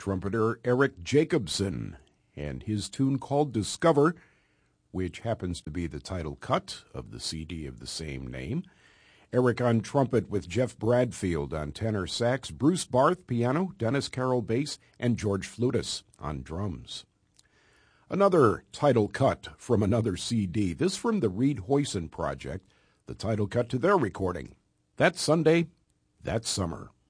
trumpeter Eric Jacobson, and his tune called Discover, which happens to be the title cut of the CD of the same name. Eric on trumpet with Jeff Bradfield on tenor sax, Bruce Barth piano, Dennis Carroll bass, and George Flutis on drums. Another title cut from another CD, this from the Reed Hoyson Project, the title cut to their recording, That Sunday, That Summer.